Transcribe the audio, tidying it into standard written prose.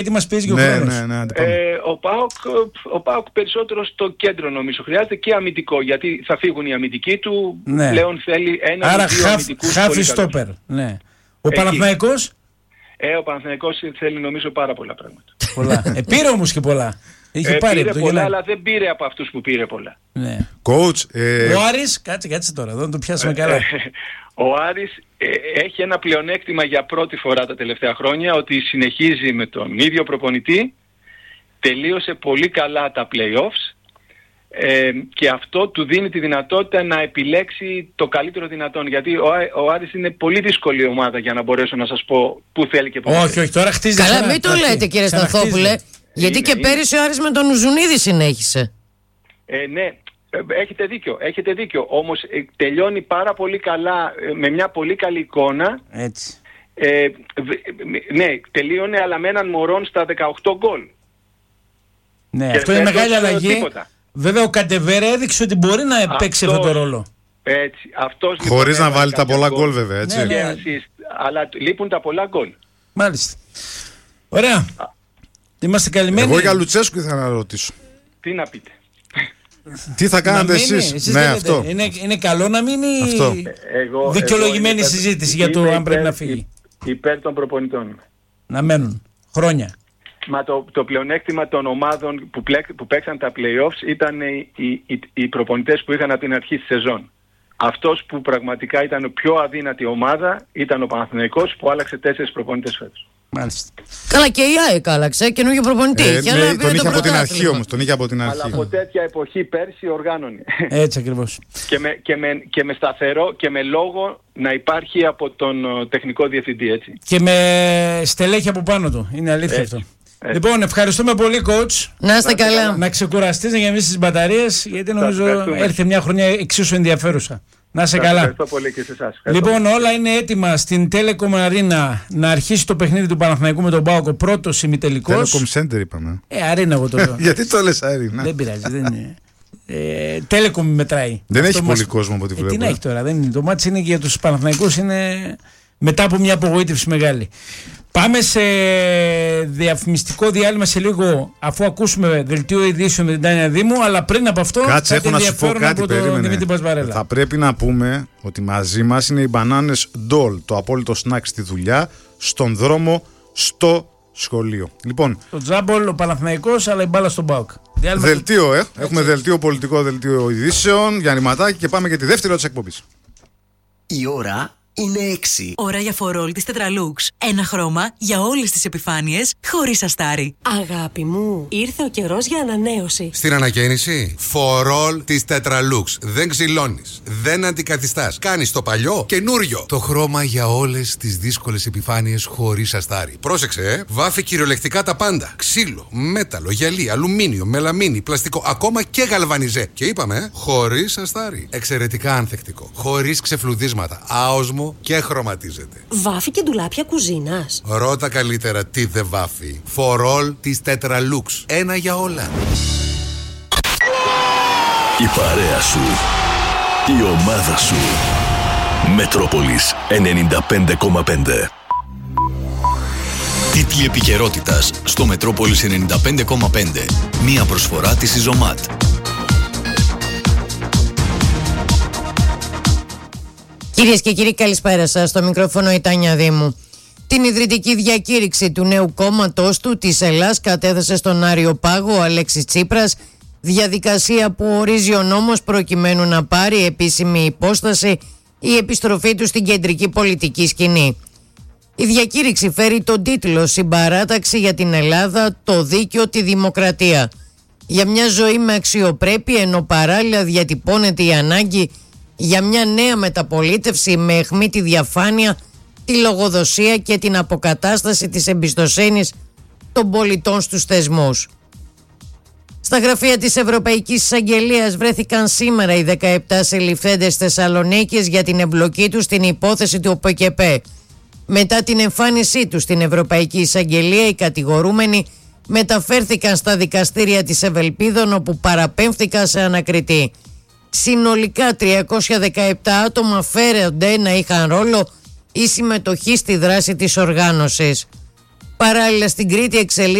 γιατί μας πιέζει και ο χρόνος. Ο ΠΑΟΚ περισσότερο στο κέντρο νομίζω χρειάζεται και αμυντικό, γιατί θα φύγουν οι αμυντικοί του, πλέον θέλει ένα ή δύο αμυντικούς. Άρα χάφι στόπερ, ναι. Ο Παναθηναϊκός? Ο Παναθηναϊκός θέλει νομίζω πάρα πολλά πράγματα. Πολλά. Πήρε όμως και πολλά. Πήρε πολλά, αλλά δεν πήρε από αυτούς που πήρε πολλά. Ναι. Coach, ο Άρης, κάτσε τώρα, εδώ να το πιάσουμε καλά. Ο Άρης έχει ένα πλεονέκτημα για πρώτη φορά τα τελευταία χρόνια, ότι συνεχίζει με τον ίδιο προπονητή, τελείωσε πολύ καλά τα play-offs και αυτό του δίνει τη δυνατότητα να επιλέξει το καλύτερο δυνατόν, γιατί ο Άρης είναι πολύ δύσκολη ομάδα για να μπορέσω να σας πω πού θέλει και πού θέλει. Όχι, τώρα χτίζει. Καλά, μην το λέτε κύριε Σταθόπουλε, γιατί και πέρυσι ο Άρης με τον Ουζουνίδη συνέχισε. Ναι. Έχετε δίκιο. Όμως τελειώνει πάρα πολύ καλά, με μια πολύ καλή εικόνα. Έτσι. Ναι, τελείωνε αλλά με έναν Μωρόν στα 18 γκολ. Ναι, αυτό είναι μεγάλη αλλαγή. Βέβαια ο Καντεβέρα έδειξε ότι μπορεί να παίξει αυτό το ρόλο. Έτσι. Χωρίς να βάλει τα πολλά γκολ βέβαια, έτσι. Ναι. Αλλά λείπουν τα πολλά γκολ. Μάλιστα. Ωραία. Είμαστε καλυμμένοι. Εγώ για Λουτσέσκου ήθελα να ρωτήσω. Τι να πείτε. Τι θα κάνετε εσείς? Ναι, αυτό. Είναι καλό να μείνει δικαιολογημένη συζήτηση για το αν πρέπει να φύγει. Υπέρ των προπονητών. Να μένουν χρόνια. Μα το πλεονέκτημα των ομάδων που παίξαν τα play-offs ήταν οι προπονητές που είχαν από την αρχή της σεζόν. Αυτός που πραγματικά ήταν πιο αδύνατη ομάδα ήταν ο Παναθηναϊκός, που άλλαξε 4 προπονητές φέτος. Μάλιστα. Καλά, και η ΑΕΚ άλλαξε, καινούργιο προπονητή. Τον είχε από την αρχή όμως. Αλλά από τέτοια εποχή πέρσι οργάνωνε. Έτσι ακριβώς. Και με σταθερό και με λόγο να υπάρχει από τον τεχνικό διευθυντή, έτσι. Και με στελέχη από πάνω του. Είναι αλήθεια αυτό. Λοιπόν, ευχαριστούμε πολύ, coach. Να είστε καλά. Να ξεκουραστείς, να γεμίσεις τις μπαταρίες, γιατί νομίζω έρθει μια χρονιά εξίσου ενδιαφέρουσα. Να είσαι καλά. Ευχαριστώ πολύ και σε εσάς. Λοιπόν, όλα είναι έτοιμα στην Telecom Arena να αρχίσει το παιχνίδι του Παναθηναϊκού με τον ΠΑΟΚ, ο πρώτος ημιτελικός. Telecom Center είπαμε. Arena εγώ το λέω. Γιατί το λες Arena? Δεν πειράζει, δεν είναι. Telecom μετράει. Δεν έχει πολύ κόσμο από ό,τι βλέπω. Τι να έχει τώρα, δεν είναι. Το μάτι είναι και για τους Παναθηναϊκούς, είναι μετά από μια απογοήτευση μεγάλη. Πάμε σε διαφημιστικό διάλειμμα σε λίγο, αφού ακούσουμε δελτίο ειδήσεων με την Τάνια Δήμου, αλλά πριν από αυτό κάτσε, έχω να σου πω κάτι, περίμενε. Θα πρέπει να πούμε ότι μαζί μας είναι οι μπανάνες Ντόλ, το απόλυτο σνακ στη δουλειά, στον δρόμο, στο σχολείο. Λοιπόν, το Τζάμπολ, ο Παναθηναϊκός, αλλά η μπάλα στον ΠΑΟΚ. Δελτίο, έχουμε δελτίο πολιτικό, δελτίο ειδήσεων, Γιάννη Ματάκη, και πάμε για τη δεύτερη της εκπομπής. Η ώρα είναι 6. Ώρα για φορόλ της Tetralux. Ένα χρώμα για όλες τις επιφάνειες, χωρίς αστάρι. Αγάπη μου, ήρθε ο καιρός για ανανέωση. Στην ανακαίνιση, φορόλ της Tetralux. Δεν ξυλώνεις, δεν αντικαθιστάς. Κάνεις το παλιό καινούριο. Το χρώμα για όλες τις δύσκολες επιφάνειες, χωρίς αστάρι. Πρόσεξε, βάφει κυριολεκτικά τα πάντα. Ξύλο, μέταλλο, γυαλί, αλουμίνιο, μελαμίνη, πλαστικό, ακόμα και γαλβανιζέ. Και είπαμε, χωρίς αστάρι. Εξαιρετικά ανθεκτικό. Χωρίς ξεφλουδίσματα. Άοσμο και χρωματίζεται. Βάφει και ντουλάπια κουζίνας. Ρώτα καλύτερα τι δεν βάφει. Φορόλ της Tetralux. Ένα για όλα. Η παρέα σου. Η ομάδα σου. Μετρόπολης 95,5. Τίτλοι επικαιρότητας στο Μετρόπολης 95,5. Μία προσφορά της Ιζωμάτ. Κυρίες και κύριοι, καλησπέρα σας. Στο μικρόφωνο η Τάνια Δήμου. Την ιδρυτική διακήρυξη του νέου κόμματος του της Ελλάς κατέθεσε στον Άριο Πάγο ο Αλέξης Τσίπρας, διαδικασία που ορίζει ο νόμος προκειμένου να πάρει επίσημη υπόσταση η επιστροφή του στην κεντρική πολιτική σκηνή. Η διακήρυξη φέρει τον τίτλο «Συμπαράταξη για την Ελλάδα, το δίκαιο, τη δημοκρατία». Για μια ζωή με αξιοπρέπεια, ενώ παράλληλα διατυπώνεται η ανάγκη για μια νέα μεταπολίτευση με αιχμή τη διαφάνεια, τη λογοδοσία και την αποκατάσταση της εμπιστοσύνης των πολιτών στους θεσμούς. Στα γραφεία της Ευρωπαϊκής Εισαγγελίας βρέθηκαν σήμερα οι 17 συλληφθέντες Θεσσαλονίκης για την εμπλοκή τους στην υπόθεση του ΟΠΕΚΕΠΕ. Μετά την εμφάνισή τους στην Ευρωπαϊκή Εισαγγελία, οι κατηγορούμενοι μεταφέρθηκαν στα δικαστήρια της Ευελπίδων, όπου παραπέμφθηκαν σε ανακριτή. Συνολικά 317 άτομα φέρονται να είχαν ρόλο ή συμμετοχή στη δράση της οργάνωσης. Παράλληλα στην Κρήτη